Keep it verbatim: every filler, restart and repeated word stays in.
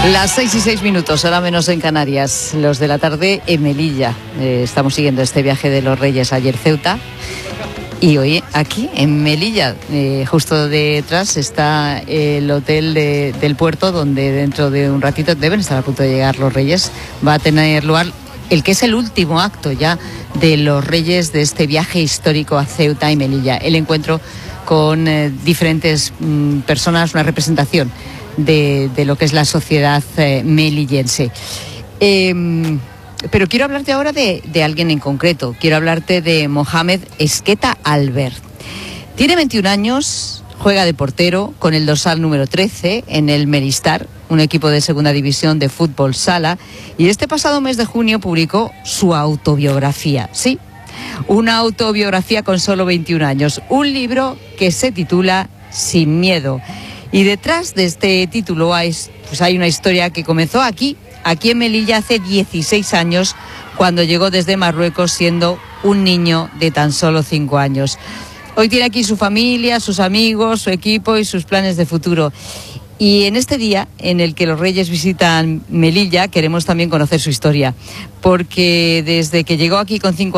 Las seis y seis minutos, ahora menos en Canarias, los de la tarde en Melilla. Eh, estamos siguiendo este viaje de los Reyes, ayer Ceuta y hoy aquí en Melilla. Eh, justo detrás está el hotel de, del puerto, donde dentro de un ratito deben estar a punto de llegar los Reyes. Va a tener lugar el que es el último acto ya de los Reyes de este viaje histórico a Ceuta y Melilla. El encuentro con eh, diferentes mm, personas, una representación De, de lo que es la sociedad eh, melillense. Eh, pero quiero hablarte ahora de, de alguien en concreto. Quiero hablarte de Mohamed Esqueta Albert. Tiene veintiún años, juega de portero con el dorsal número trece en el Meristar, un equipo de segunda división de fútbol sala, y este pasado mes de junio publicó su autobiografía. Sí, una autobiografía con solo veintiún años. Un libro que se titula Sin miedo. Y detrás de este título hay, pues hay una historia que comenzó aquí, aquí en Melilla hace dieciséis años, cuando llegó desde Marruecos siendo un niño de tan solo cinco años. Hoy tiene aquí su familia, sus amigos, su equipo y sus planes de futuro. Y en este día en el que los Reyes visitan Melilla, queremos también conocer su historia, porque desde que llegó aquí con cinco